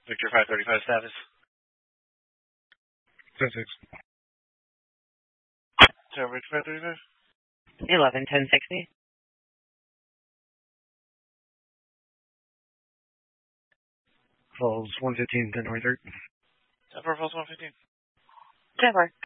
Victor 535 status. 10-6. Tower Bridge 535. 11-10-60. Falls 115, 10-23. Tower Falls 115. Tower.